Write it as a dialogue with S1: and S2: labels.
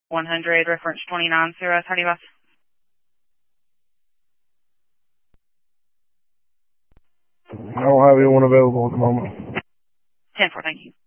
S1: 100, reference 29, Sierra, how do you pass?
S2: 'em. I don't have anyone available at the moment.
S1: 10-4, thank you.